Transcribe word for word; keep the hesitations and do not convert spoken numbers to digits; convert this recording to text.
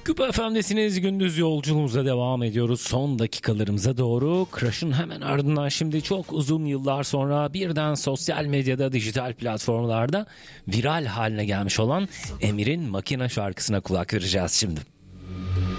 Kupa F M'desiniz. Gündüz yolculuğumuza devam ediyoruz. Son dakikalarımıza doğru. Crush'ın hemen ardından şimdi çok uzun yıllar sonra birden sosyal medyada, dijital platformlarda viral haline gelmiş olan Emir'in Makina şarkısına kulak vereceğiz şimdi.